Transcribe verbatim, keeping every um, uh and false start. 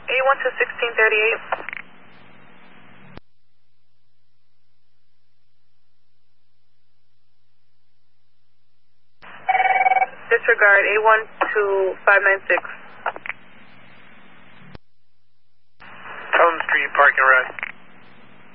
A one to sixteen thirty-eight. Disregard A one to five nine six.